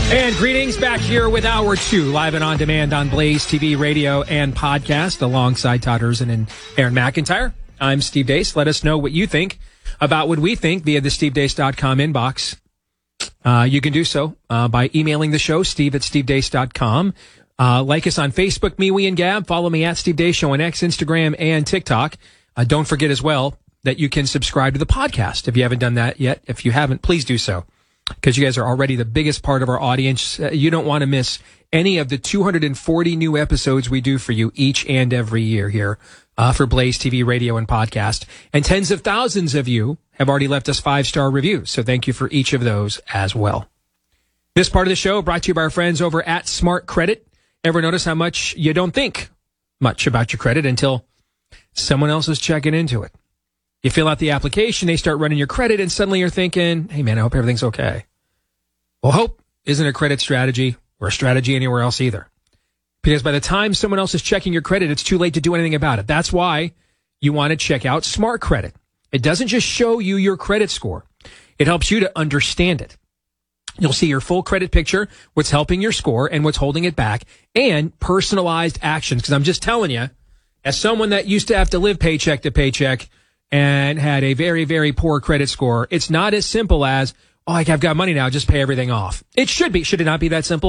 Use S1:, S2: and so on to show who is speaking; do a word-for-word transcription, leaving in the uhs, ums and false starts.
S1: And greetings back here with Hour two, live and on demand on Blaze T V, radio, and podcast, alongside Todd Erzen and Aaron McIntyre. I'm Steve Deace. Let us know what you think about what we think via the steve deace dot com inbox. Uh, you can do so uh, by emailing the show, steve at steve deace dot com. Uh, like us on Facebook, Me, We, and Gab. Follow me at Steve Deace Show on X, Instagram, and TikTok. Uh, don't forget as well that you can subscribe to the podcast if you haven't done that yet. If you haven't, please do so, because you guys are already the biggest part of our audience. Uh, you don't want to miss any of the two hundred forty new episodes we do for you each and every year here uh, for Blaze T V, radio, and podcast. And tens of thousands of you have already left us five-star reviews, so thank you for each of those as well. This part of the show brought to you by our friends over at Smart Credit. Ever notice how much you don't think much about your credit until someone else is checking into it? You fill out the application, they start running your credit, and suddenly you're thinking, hey, man, I hope everything's okay. Well, hope isn't a credit strategy or a strategy anywhere else either. Because by the time someone else is checking your credit, it's too late to do anything about it. That's why you want to check out Smart Credit. It doesn't just show you your credit score. It helps you to understand it. You'll see your full credit picture, what's helping your score and what's holding it back, and personalized actions. Because I'm just telling you, as someone that used to have to live paycheck to paycheck and had a very, very poor credit score, it's not as simple as, oh, I've got money now, just pay everything off. It should be. Should it not be that simple?